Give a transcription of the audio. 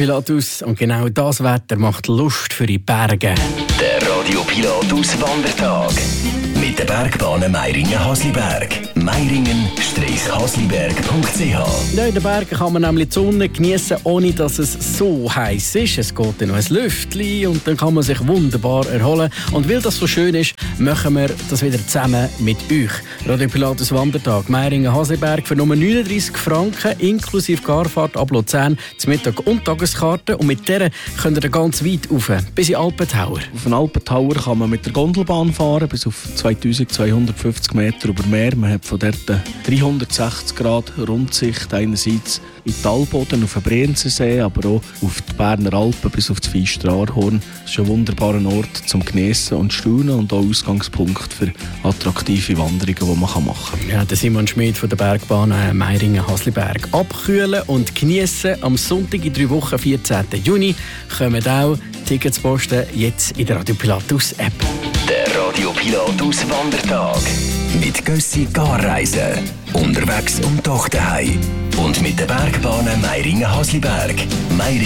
Pilatus und genau das Wetter macht Lust für die Berge. Der Radio Pilatus Wandertag. Mit den Bergbahnen Meiringen-Hasliberg. Meiringen-hasliberg.ch. Ja, in den Bergen kann man nämlich die Sonne genießen, ohne dass es so heiß ist. Es geht dann noch ein Lüftchen und dann kann man sich wunderbar erholen. Und weil das so schön ist, machen wir das wieder zusammen mit euch. Radio Pilatus Wandertag Meiringen-Hasliberg für nur 39 Franken inklusive Garfahrt ab Luzern, zum Mittag- und Tageskarte. Und mit der könnt ihr dann ganz weit rauf, bis in Alpentower. Auf den Alpentower kann man mit der Gondelbahn fahren, bis auf 2250 Meter über Meer. Man hat von dort 360 Grad Rundsicht, einerseits in die Talboden auf den Brienzensee, aber auch auf die Berner Alpen bis auf das Feistere Aarhorn. Das ist ein wunderbarer Ort zum Geniessen und Staunen und auch Ausgangspunkt für attraktive Wanderungen, die man machen kann. Ja, der Simon Schmid von der Bergbahn Meiringen-Hasliberg. Abkühlen und geniessen. Am Sonntag in 3 Wochen, 14. Juni, kommen auch Tickets posten, jetzt in der Radio Pilatus App. Der Radio Pilatus Wandertag. Mit Gössi Garreisen. Unterwegs und doch daheim. Und mit den Bergbahnen Meiringen-Hasliberg.